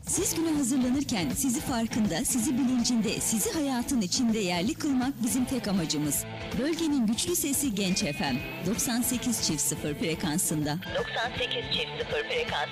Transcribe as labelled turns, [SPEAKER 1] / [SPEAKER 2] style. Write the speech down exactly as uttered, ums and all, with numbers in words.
[SPEAKER 1] Siz güne hazırlanırken sizi farkında, sizi bilincinde, sizi hayatın içinde yerli kılmak bizim tek amacımız. Bölgenin güçlü sesi Genç F M doksan sekiz çift sıfır frekansında.
[SPEAKER 2] doksan sekiz çift sıfır frekans.